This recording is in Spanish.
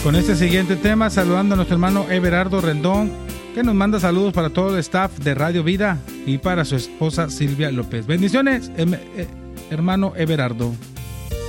con este siguiente tema, saludando a nuestro hermano Everardo Rendón, que nos manda saludos para todo el staff de Radio Vida y para su esposa Silvia López. Bendiciones, hermano Everardo.